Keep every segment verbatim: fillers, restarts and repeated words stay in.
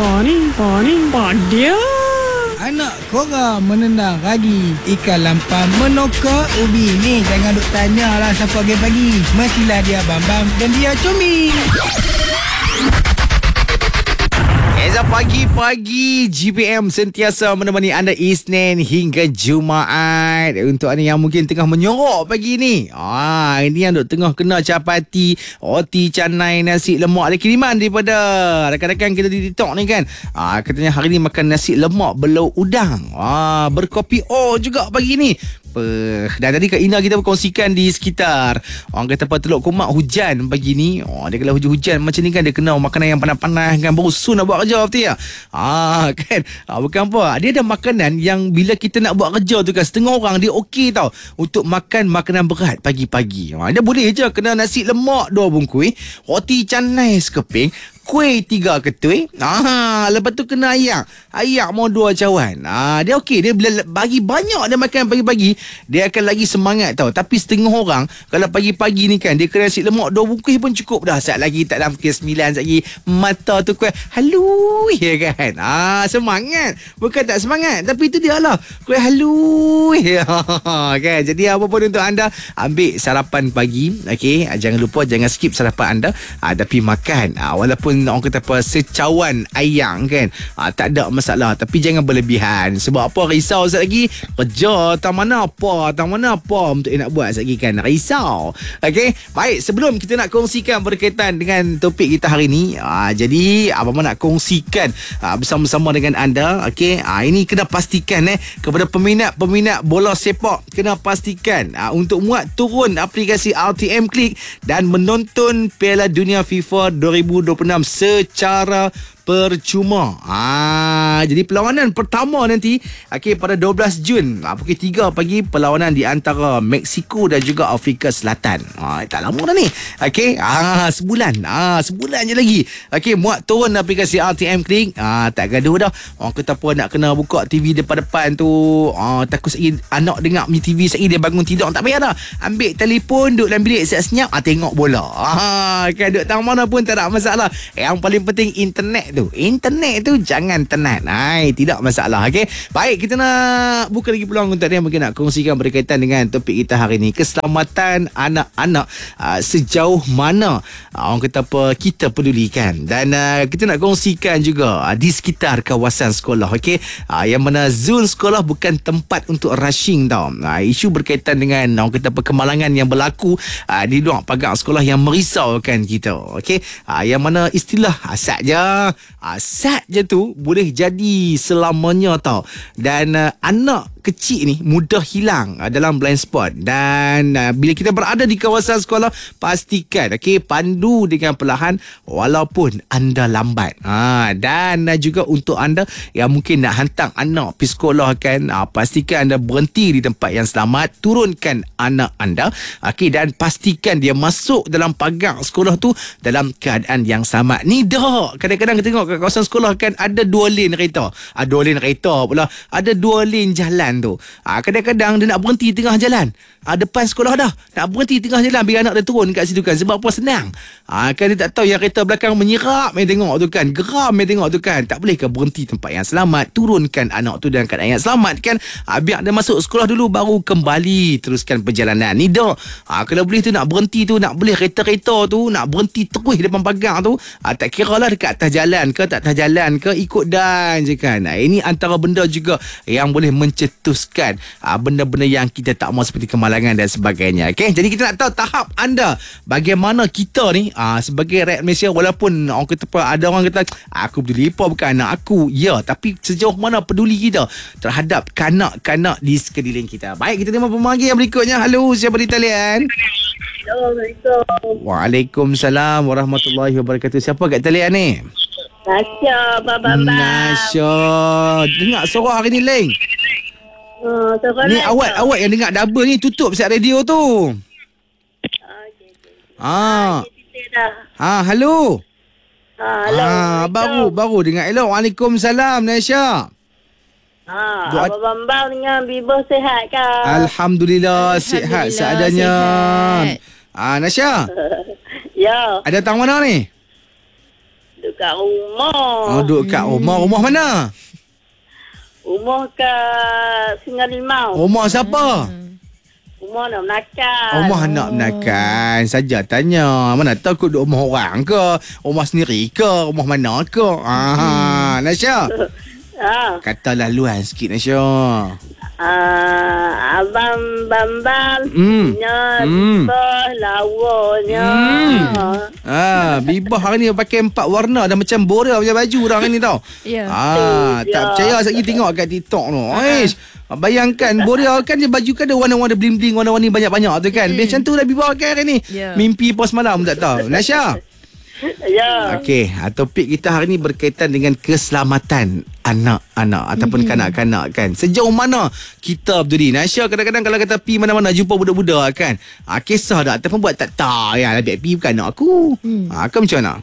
Paning, paning, padia. Anak korang menendang ragi, ikan lampam menokok ubi. Ni jangan duk tanyalah siapa pagi-pagi. Mestilah dia Bambam dan dia Cumi. Eza pagi-pagi G P M sentiasa menemani anda Isnin hingga Jumaat. Untuk anda yang mungkin tengah menyorok pagi ni, ah, ini yang duk tengah kena capati roti canai nasi lemak. Ada kiriman daripada rakan-rakan kita di TikTok ni kan. Ah, katanya hari ni makan nasi lemak belau udang. Ah, berkopi O juga pagi ni. Dan tadi Kak Ina kita berkongsikan di sekitar orang kata apa Teluk Komak hujan pagi ni. Oh, dia kalau hujan-hujan macam ni kan dia kena makanan yang panas-panas kan, baru sun nak buat kerja betul ya. Ah kan. Ah, bukan apa. Dia ada makanan yang bila kita nak buat kerja tu kan, setengah orang dia okey tau untuk makan makanan berat pagi-pagi. Ah, dia boleh je kena nasi lemak dua bungkus, roti canai sekeping, kuih tiga ketui. Ah, lepas tu kena ayak. Ayak mau dua cawan. Ah, dia okey. Dia bila bagi banyak dia makan pagi-pagi, dia akan lagi semangat tau. Tapi setengah orang kalau pagi-pagi ni kan, dia kena nasi lemak dua bungkus pun cukup dah. Sat lagi tak dalam pukul sembilan, sat lagi mata tu kuih halu ya kan. Ah, semangat. Bukan tak semangat, tapi itu dia lah. Kuih halu ya kan. Jadi apa pun untuk anda, ambil sarapan pagi. Okey, jangan lupa jangan skip sarapan anda. Ah, tapi makan. Ah, walaupun orang kata apa secawan ayam kan, ha, tak ada masalah, tapi jangan berlebihan. Sebab apa? Risau sekejap lagi kerja tak mana apa tak mana apa untuk nak buat sekejap lagi kan, risau. Okey, baik, sebelum kita nak kongsikan berkaitan dengan topik kita hari ni, ha, jadi apa nak kongsikan ha, bersama-sama dengan anda. Okey, ha, ini kena pastikan eh kepada peminat-peminat bola sepak, kena pastikan ha, untuk muat turun aplikasi R T M Click dan menonton Piala Dunia FIFA dua ribu dua puluh enam secara percuma. Ah, jadi perlawanan pertama nanti okey pada dua belas Jun ah, pukul tiga pagi, perlawanan di antara Mexico dan juga Afrika Selatan. Ah, tak lama dah ni. Okey, ah sebulan. Ah sebulan je lagi. Okey, muat turun aplikasi R T M Click. Ah tak gaduh dah. Orang kata apa nak kena buka T V depan-depan tu. Ah takut sekali anak dengar punya T V sekali dia bangun tidur. Tak payah dah. Ambil telefon duduk dalam bilik senyap ah tengok bola. Ah kan duduk tang mana pun tak ada masalah. Yang paling penting internet tu. Internet tu jangan tenat. Hai, tidak masalah. Okey. Baik, kita nak buka lagi peluang untuk dia mungkin nak kongsikan berkaitan dengan topik kita hari ni, keselamatan anak-anak uh, sejauh mana uh, orang kata apa kita pedulikan. Dan uh, kita nak kongsikan juga uh, di sekitar kawasan sekolah. Okey. Uh, yang mana zon sekolah bukan tempat untuk rushing tau. Uh, isu berkaitan dengan orang kata apa kemalangan yang berlaku uh, di luar pagar sekolah yang merisaukan kita. Okey. Uh, yang mana istilah asat je Asat je tu boleh jadi selamanya tau. Dan uh, anak kecil ni mudah hilang uh, dalam blind spot. Dan uh, bila kita berada di kawasan sekolah, pastikan okey pandu dengan perlahan walaupun anda lambat. Ha, dan uh, juga untuk anda yang mungkin nak hantar anak pergi sekolah kan, uh, pastikan anda berhenti di tempat yang selamat, turunkan anak anda. Okey, dan pastikan dia masuk dalam pagar sekolah tu dalam keadaan yang selamat. Ni dah kadang-kadang kita tengok kat kawasan sekolah kan ada dua lane kereta. Ah, dua lane kereta pula. Ada dua lane jalan tu. Ah, kadang-kadang dia nak berhenti tengah jalan. Ah, depan sekolah dah. Nak berhenti tengah jalan biar anak dia turun kat situ kan. Sebab apa? Senang. Ah, kan dia tak tahu yang kereta belakang menyerap main tengok tu kan. Geram main tengok tu kan. Tak boleh ke berhenti tempat yang selamat. Turunkan anak tu dalam keadaan yang selamat kan. Ah, biar dia masuk sekolah dulu baru kembali teruskan perjalanan. Ni dah. Ah, kalau boleh tu nak berhenti tu, nak boleh kereta-kereta tu nak berhenti terus depan pagar tu. Ah, tak kira lah dekat atas jalan ke tak atas jalan ke, ikut dan je kan. Nah, ini antara benda juga yang boleh mencetuskan aa, benda-benda yang kita tak mahu seperti kemalangan dan sebagainya. Okay? Jadi kita nak tahu tahap anda bagaimana kita ni aa, sebagai rakyat Malaysia, walaupun orang kata apa, ada orang kata aku peduli apa bukan anak aku. Ya, tapi sejauh mana peduli kita terhadap kanak-kanak di sekeliling kita. Baik, kita terima pemanggil yang berikutnya. Halo, siapa di talian? Assalamualaikum. Waalaikumsalam warahmatullahi wabarakatuh. Siapa kat talian ni? Nasya, Baba. Nasya. Dengar suara hari ni, Leng. Oh, ni awak awak yang dengar double ni, tutup siap radio tu. Okey. Ah. Ah, ah, halo. Ah, halo. Ah, baru baru dengar elok. Waalaikumsalam, Nasya. Ah, Doa... Abang Bambang dengan Bibo sihat kan? Alhamdulillah, sihat seadanya. Sihat. Ah, Nasya. Ya. Ada tang mana ni? Dekat rumah. Oh, duduk kat rumah. Rumah mana? Rumah kat Sungai Limau. Rumah siapa? Rumah nak menakan. Rumah anak menakan. Saja tanya. Mana tahu aku duduk rumah orang ke? Rumah sendiri ke? Rumah mana ke? Ah, Nasya. Ha. Kata laluan sikit, Nasya. Uh, Abang Bambang Hmm. nya Hmm. Bibah lawanya. Ah, Bibah hari ni pakai empat warna dah macam Boria punya baju dah hari ni tau. Ya. Ah, Tu tak dia. percaya saya tengok kat TikTok tu. Aish, bayangkan Boria kan dia baju kan ada warna-warna bling-bling, warna-warni banyak-banyak tu kan. Mm. Macam tu dah Bibah kan hari ni. Ya. Mimpi pos malam tak tahu. Nasya. Ya. Okey, topik kita hari ni berkaitan dengan keselamatan anak-anak ataupun kanak-kanak kan. Sejauh mana kita berdiri? Nasya kadang-kadang kalau kata pi mana-mana jumpa budak-budak kan. Ah, kisah tak ataupun buat tak tahu ya lebih pi bukan anak aku. Hmm. Ah, kau macam mana?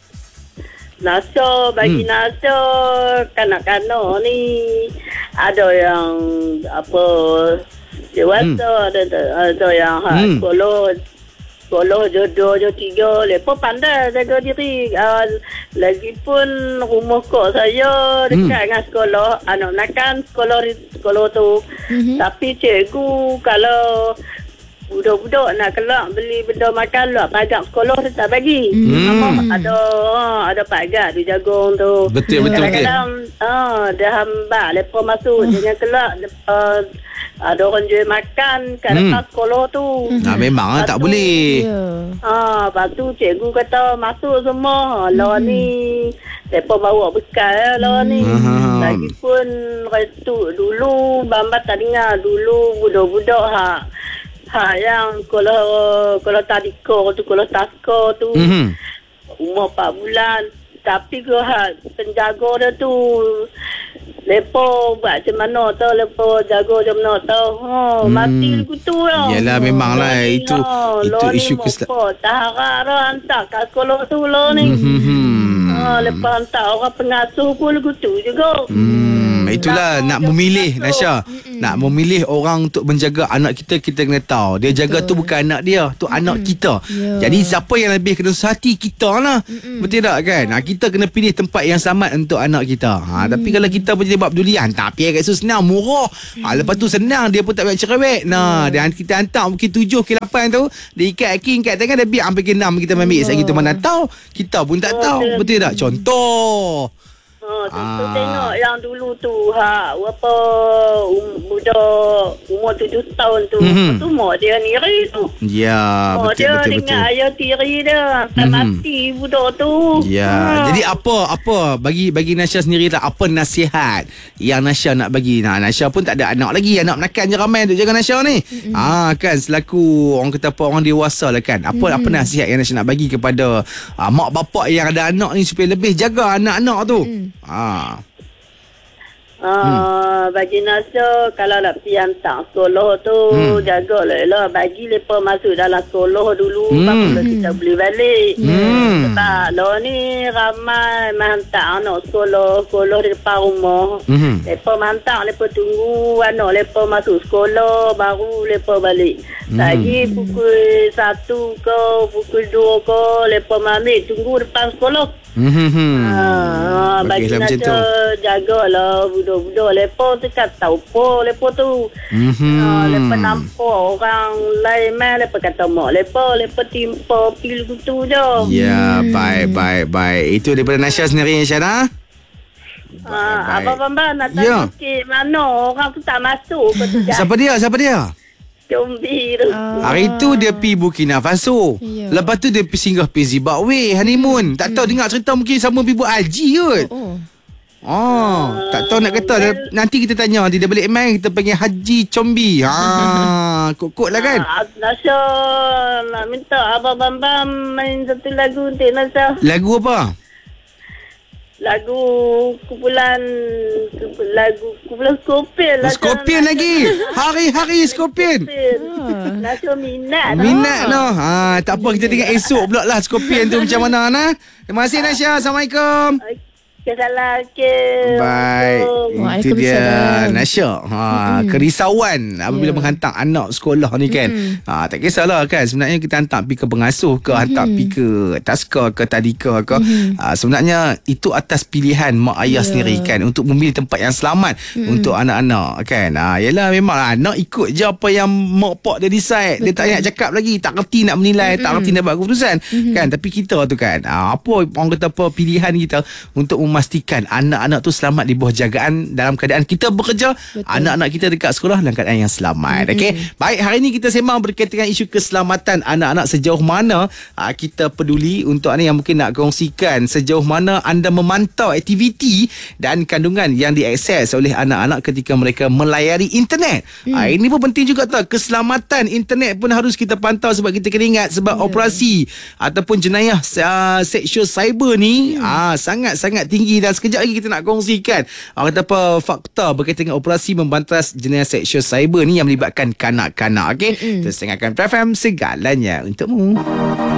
Nasa bagi Hmm. hmm. nasa kanak-kanak ni ada yang apa dewasa, hmm. ada ada yang ha, Hmm. sekolah sekolah jodoh jo tiga lepas pandai jaga diri. Uh, lagipun rumah kok saya dekat hmm. dengan sekolah anak menakan sekolah sekolah tu. Mm-hmm. Tapi cikgu kalau budak-budak nak kelak beli benda makan luar pagar sekolah dia tak bagi. Hmm. Ada ada pagar dia jaga tu. Betul, betul, Kadang-kadang ah dia hamba lepas masuk uh. jangan kelak uh, ada orang jual makan kat Hmm. depan sekolah tu. Nah, memang ah, tak Lepas tu, boleh. Ya. Ah, lepas tu cikgu kata masuk semua. Lah ni mereka bawa bekal lah ni. Hmm. Lagipun retuk dulu Bamba tak dengar dulu budak-budak ha ha yang kalau kalau tadika tu kalau taska tu Mhm. umur empat bulan. Tapi ke ha penjaga dia tu lepo buat macam mana tau, lepo jaga macam mana tau. Ha, Hmm. mati lagu tu lah. Yalah, memanglah. Lah ni Itu- lah. itu Lah ni isu mau kesel- apa? Tak harap dah hantar kat sekolah tu lah ni. Hmm. Ha, lepas hantar orang pengasuh pun lagu tu juga. Hmm, itulah Nak nak dia memilih pengasuh. Nasya. Nak memilih orang untuk menjaga anak kita, kita kena tahu. Dia jaga tu bukan anak dia, tu anak kita. Ya. Jadi siapa yang lebih kena hati kita lah. Betul tak kan? Ha, kita kena pilih tempat yang selamat untuk anak kita. Ha, tapi kalau kita pun jadi buat peduli, hantar pergi kat situ senang, murah. Ha, lepas tu senang, dia pun tak payah cerewet. Nah, dan kita hantar mungkin tujuh ke lapan tu, dia ikat king kat tangan, dia biar sampai ke enam kita ambil. Sebab kita mana tahu, kita pun tak tahu. Betul tak? Contoh. Ha, contoh Ah. tengok yang dulu tu ha apa um, budak umur tujuh tahun tu. Mhm. Tu mak dia niri tu. Ya, Oh, betul, dia betul, dengan betul. ayah tiri dia. Tak Mhm. mati budak tu. Ya, Ha. jadi apa apa bagi bagi Nasya sendiri tak apa nasihat yang Nasya nak bagi. Nah, Nasya pun tak ada anak lagi, anak menakan je ramai untuk jaga Nasya ni. Mm-hmm. Ah kan selaku orang kata apa orang dewasa lah kan. Apa mm-hmm. apa nasihat yang Nasya nak bagi kepada ah, mak bapak yang ada anak ni supaya lebih jaga anak-anak tu. Mm. Ah. Ah, bagi nasa kalau nak pergi hantar sekolah tu Hmm. jagalah lah bagi lepa masuk dalam sekolah dulu Hmm. baru kita boleh balik. Hmm. Sebab lah ni ramai menghantar anak sekolah, sekolah di depan rumah. Mhm. Lepa mantap, lepa tunggu anak lepa masuk sekolah baru lepa balik. Hmm. Lagi pukul satu ke pukul dua ke lepa ambil tunggu depan sekolah. Mhm. Ha, bagi Baguslah macam nasa tu. jagalah budak-budak lepa tu kan tahu apa lepa tu. Mhm. Ha, lepa nampak orang lain main lepa kata mak lepa lepa timpa pil gitu je. Ya, baik baik baik. Itu daripada Nasya sendiri Syana. Ha, baik. Abang Bambang nak Ya. tanya sikit mana orang tu tak masuk ke tu Siapa dia? Siapa dia? Combi tu. Hari tu dia pergi Burkina Faso. Ya. Lepas tu dia pergi singgah pergi Zimbabwe honeymoon. Tak tahu dengar cerita mungkin sama pergi buat haji kot. Oh. Oh, tak tahu nak kata. Dia, nanti kita tanya nanti dia balik main kita panggil Haji Combi. Ha, kok-kok lah kan. Ha, Nasya nak minta Abang Bambang main satu lagu untuk Nasya. Lagu apa? Lagu kumpulan kumpulan- lagu kumpulan Scorpion lah. Scorpion lagi. Hari-hari Scorpion. Nasya minat. Minat noh. Ha, tak apa kita dengar esok pula lah Scorpion tu macam mana nah. Terima kasih Nasya. Assalamualaikum. Okey, Assalamualaikum. Baik. Itu dia Waalaikumsalam. Nasya. Ha, kerisauan apabila Ya. menghantar anak sekolah ni kan. Ha, tak kisahlah kan. Sebenarnya kita hantar pergi ke pengasuh ke, hantar pergi ke taska ke tadika ke. Ha, sebenarnya itu atas pilihan mak ayah Ya. sendiri kan untuk memilih tempat yang selamat untuk anak-anak kan. Ha, yelah memang anak ikut je apa yang mak pak dia decide. Dia tak nak cakap lagi, tak kerti nak menilai, tak kerti nak buat keputusan kan. Tapi kita tu kan, ha, apa orang kata apa pilihan kita untuk memastikan anak-anak tu selamat di bawah jagaan dalam keadaan kita bekerja. Betul. Anak-anak kita dekat sekolah dalam keadaan yang selamat. Mm-hmm. Okey. Baik, hari ni kita sembang berkaitan dengan isu keselamatan anak-anak. Sejauh mana aa, kita peduli untuk anda yang mungkin nak kongsikan sejauh mana anda memantau aktiviti dan kandungan yang diakses oleh anak-anak ketika mereka melayari internet. Mm. Aa, ini pun penting juga tau. Keselamatan internet pun harus kita pantau sebab kita kena ingat sebab yeah. operasi ataupun jenayah uh, seksual cyber ni mm. aa, sangat-sangat tinggi dan sekejap lagi kita nak kongsikan orang kata apa fakta berkaitan dengan operasi membantas jenayah seksual cyber ni yang melibatkan kanak-kanak. Okey, terus dengarkan F M segalanya untukmu.